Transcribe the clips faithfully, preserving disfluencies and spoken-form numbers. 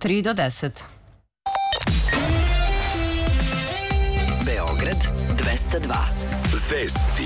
tri do deset. Beograd dvesta dva. Vesti.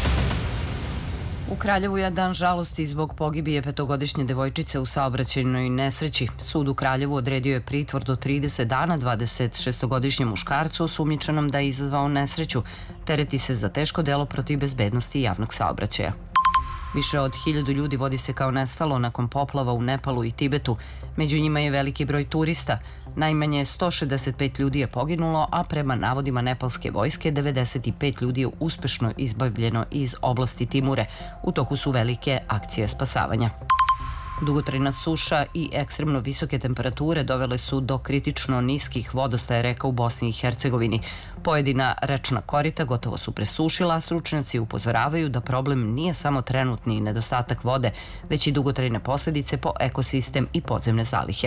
U Kraljevu je dan žalosti zbog pogibije petogodišnje devojčice u saobraćajnoj nesreći. Sud u Kraljevu odredio je pritvor do trideset dana dvadeset šestogodišnjem muškarcu osumnjičenom da je izazvao nesreću. Tereti se za teško delo protiv bezbednosti javnog saobraćaja. Više od hiljadu ljudi vodi se kao nestalo nakon poplava u Nepalu i Tibetu. Među njima je veliki broj turista. Najmanje sto šezdeset pet ljudi je poginulo, a prema navodima nepalske vojske devedeset pet ljudi je uspešno izbavljeno iz oblasti Timure. U toku su velike akcije spasavanja. Dugotrajna suša i ekstremno visoke temperature dovele su do kritično niskih vodostaja reka u Bosni i Hercegovini. Pojedina rečna korita gotovo su presušila, a stručnjaci upozoravaju da problem nije samo trenutni nedostatak vode, već i dugotrajne posledice po ekosistem i podzemne zalihe.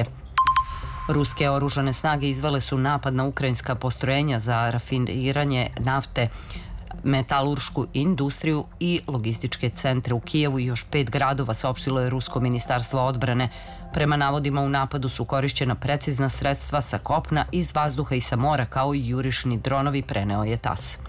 Ruske oružane snage izvele su napad na ukrajinska postrojenja za rafiniranje nafte, metaluršku industriju i logističke centre u Kijevu i još pet gradova, saopštilo je Rusko ministarstvo odbrane. Prema navodima u napadu su korišćena precizna sredstva sa kopna, iz vazduha i sa mora, kao i jurišni dronovi, preneo je tas.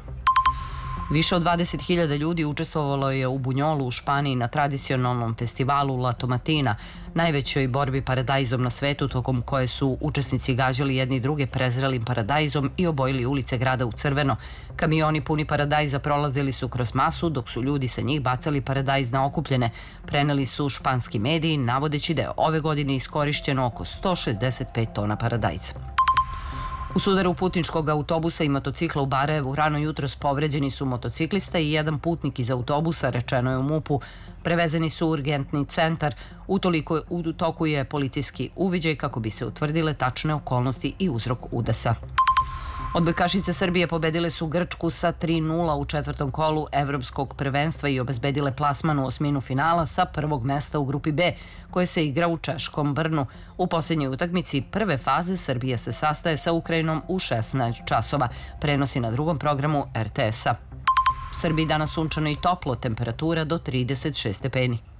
Više od dvadeset hiljada ljudi učestvovalo je u Bunjolu u Španiji na tradicionalnom festivalu La Tomatina, najvećoj borbi paradajzom na svetu, tokom koje su učesnici gađali jedni druge prezrelim paradajzom i obojili ulice grada u crveno. Kamioni puni paradajza prolazili su kroz masu, dok su ljudi sa njih bacali paradajz na okupljene. Preneli su španski mediji, navodeći da je ove godine iskorišćeno oko sto šezdeset pet tona paradajza. U sudaru putničkog autobusa i motocikla u Barajevu rano jutros povređeni su motociklista i jedan putnik iz autobusa, rečeno je u MUP-u. Prevezeni su u urgentni centar. Utoliko u toku je policijski uviđaj kako bi se utvrdile tačne okolnosti i uzrok udesa. Odbojkašice Srbije pobedile su Grčku sa tri nula u četvrtom kolu evropskog prvenstva i obezbedile plasman u osminu finala sa prvog mesta u grupi B, koje se igra u češkom Brnu. U posljednjoj utakmici prve faze Srbija se sastaje sa Ukrajinom u šesnaest časova. Prenosi na drugom programu er te esa. U Srbiji danas sunčano i toplo, temperatura do trideset šest stepeni.